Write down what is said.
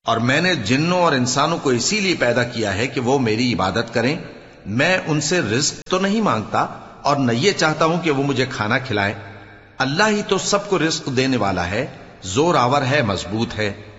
और मैंने जिन्नों और इंसानों को इसीलिए पैदा किया है कि वो मेरी इबादत करें। मैं उनसे रिस्क तो नहीं मांगता और न ये चाहता हूं कि वो मुझे खाना खिलाएं। अल्लाह ही तो सबको रिस्क देने वाला है, जोर आवर है, मजबूत है।